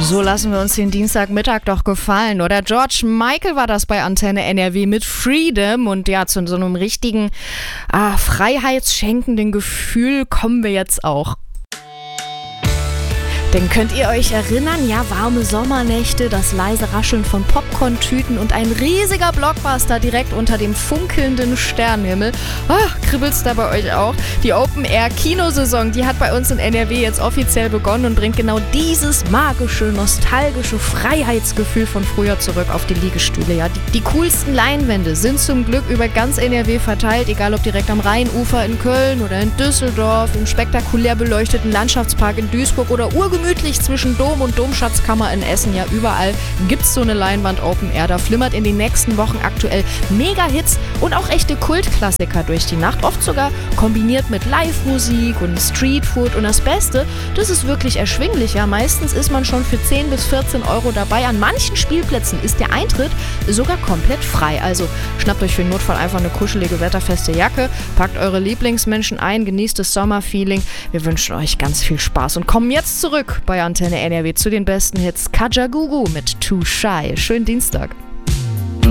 So lassen wir uns den Dienstagmittag doch gefallen, oder? George Michael war das bei Antenne NRW mit Freedom und ja, zu so einem richtigen freiheitsschenkenden Gefühl kommen wir jetzt auch. Denn könnt ihr euch erinnern, ja, warme Sommernächte, das leise Rascheln von Popcorn-Tüten und ein riesiger Blockbuster direkt unter dem funkelnden Sternenhimmel. Kribbelt's da bei euch auch? Die Open-Air-Kinosaison, die hat bei uns in NRW jetzt offiziell begonnen und bringt genau dieses magische, nostalgische Freiheitsgefühl von früher zurück auf die Liegestühle. Ja, die coolsten Leinwände sind zum Glück über ganz NRW verteilt, egal ob direkt am Rheinufer in Köln oder in Düsseldorf, im spektakulär beleuchteten Landschaftspark in Duisburg oder urgemütlich zwischen Dom und Domschatzkammer in Essen. Ja, überall gibt's so eine Leinwand Open Air. Da flimmert in den nächsten Wochen aktuell Mega-Hits und auch echte Kultklassiker durch die Nacht. Oft sogar kombiniert mit Live-Musik und Streetfood. Und das Beste, das ist wirklich erschwinglich. Ja, meistens ist man schon für 10 bis 14 Euro dabei. An manchen Spielplätzen ist der Eintritt sogar komplett frei. Also schnappt euch für den Notfall einfach eine kuschelige, wetterfeste Jacke, packt eure Lieblingsmenschen ein, genießt das Sommerfeeling. Wir wünschen euch ganz viel Spaß und kommen jetzt zurück bei Antenne NRW zu den besten Hits. Kajagoogoo mit Too Shy. Schönen Dienstag.